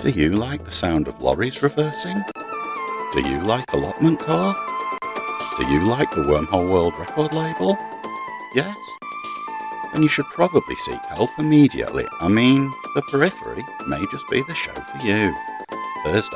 Do you like the sound of lorries reversing? Do you like Allotment Core? Do you like the Wormhole World record label? Yes? Then you should probably seek help immediately. I mean, The Periphery may just be the show for you. Thursday,